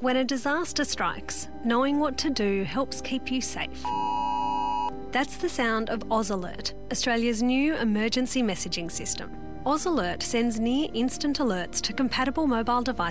When a disaster strikes, knowing what to do helps keep you safe. That's the sound of Oz Alert, Australia's new emergency messaging system. Oz Alert sends near instant alerts to compatible mobile devices